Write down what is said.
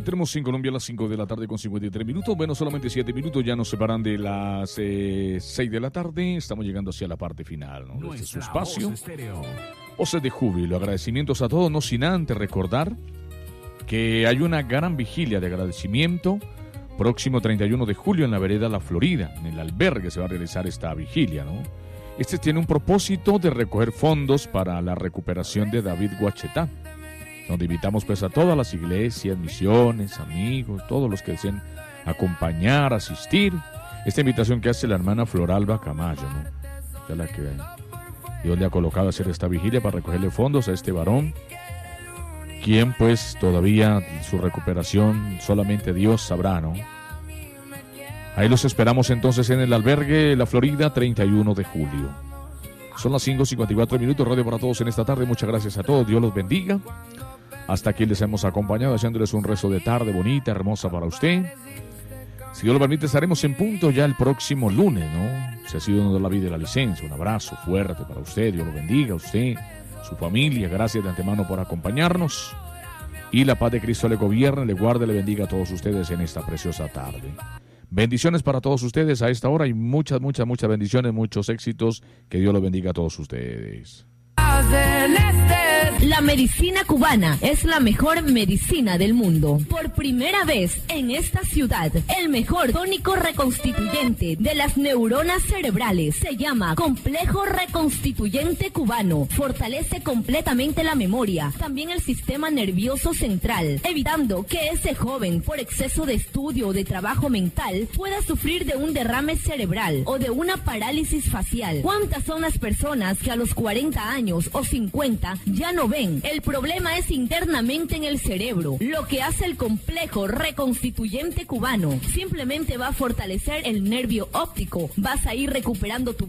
Tenemos en Colombia las 5 de la tarde con 53 minutos. Bueno, solamente 7 minutos ya nos separan de las 6 de la tarde. Estamos llegando hacia la parte final, ¿no? Este es su espacio. Voces de júbilo, agradecimientos a todos, no sin antes recordar que hay una gran vigilia de agradecimiento próximo 31 de julio en la vereda La Florida. En el albergue se va a realizar esta vigilia, ¿no? Este tiene un propósito de recoger fondos para la recuperación de David Guachetá, donde invitamos pues a todas las iglesias, misiones, amigos, todos los que deseen acompañar, asistir. Esta invitación que hace la hermana Floralba Camayo, ¿no? Ya la que Dios le ha colocado a hacer esta vigilia para recogerle fondos a este varón, quien pues todavía su recuperación solamente Dios sabrá, ¿no? Ahí los esperamos entonces en el albergue La Florida, 31 de julio. Son las 5:54 minutos, radio para todos en esta tarde. Muchas gracias a todos, Dios los bendiga. Hasta aquí les hemos acompañado, haciéndoles un rezo de tarde bonita, hermosa para usted. Si Dios lo permite, estaremos en punto ya el próximo lunes, ¿no? Se ha sido dando la vida y la licencia. Un abrazo fuerte para usted, Dios lo bendiga a usted, su familia. Gracias de antemano por acompañarnos. Y la paz de Cristo le gobierne, le guarde, le bendiga a todos ustedes en esta preciosa tarde. Bendiciones para todos ustedes a esta hora y muchas bendiciones, muchos éxitos. Que Dios los bendiga a todos ustedes. La medicina cubana es la mejor medicina del mundo. Por primera vez en esta ciudad, el mejor tónico reconstituyente de las neuronas cerebrales se llama Complejo Reconstituyente Cubano. Fortalece completamente la memoria, también el sistema nervioso central, evitando que ese joven, por exceso de estudio o de trabajo mental, pueda sufrir de un derrame cerebral o de una parálisis facial. ¿Cuántas son las personas que a los 40 años o 50 ya no ven? El problema es internamente en el cerebro. Lo que hace el Complejo Reconstituyente Cubano simplemente va a fortalecer el nervio óptico. Vas a ir recuperando tu